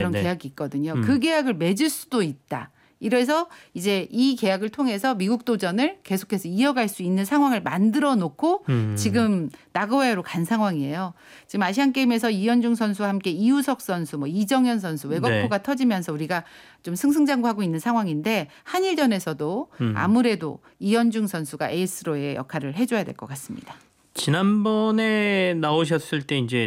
이런 계약이 있거든요. 그 계약을 맺을 수도 있다. 이래서 이제 이 계약을 통해서 미국 도전을 계속해서 이어갈 수 있는 상황을 만들어 놓고 지금 나고야로 간 상황이에요. 지금 아시안게임에서 이현중 선수와 함께 이우석 선수, 뭐 이정현 선수 외곽포가 터지면서 우리가 좀 승승장구하고 있는 상황인데 한일전에서도 아무래도 이현중 선수가 에이스로의 역할을 해줘야 될 것 같습니다. 지난번에 나오셨을 때 이제